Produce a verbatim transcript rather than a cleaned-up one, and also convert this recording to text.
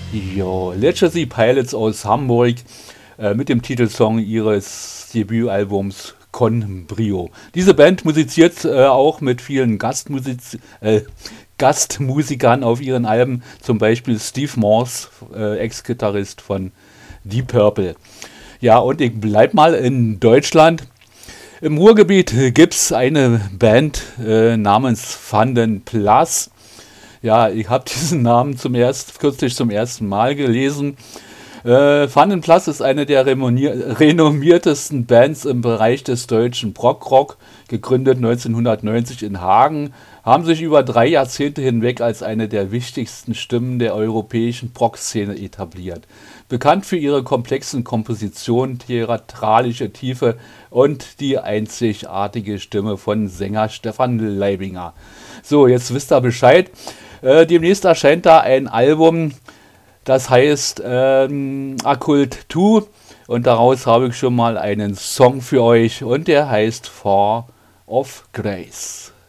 Jo, Legacy Pilots aus Hamburg äh, mit dem Titelsong ihres Debütalbums Con Brio. Diese Band musiziert äh, auch mit vielen Gastmusiz äh, Gastmusikern auf ihren Alben, zum Beispiel Steve Morse, äh, Ex-Gitarrist von Deep Purple. Ja, und ich bleib mal in Deutschland. Im Ruhrgebiet gibt es eine Band äh, namens Vanden Plas. Ja, ich habe diesen Namen zum erst, kürzlich zum ersten Mal gelesen. Äh, Vanden Plas ist eine der remonier- renommiertesten Bands im Bereich des deutschen Prog-Rock, gegründet neunzehnhundertneunzig in Hagen, haben sich über drei Jahrzehnte hinweg als eine der wichtigsten Stimmen der europäischen Prog-Szene etabliert. Bekannt für ihre komplexen Kompositionen, theatralische Tiefe und die einzigartige Stimme von Sänger Stefan Leibinger. So, jetzt wisst ihr Bescheid. Äh, demnächst erscheint da ein Album, das heißt ähm, Occult zwei, und daraus habe ich schon mal einen Song für euch und der heißt Four of Grace.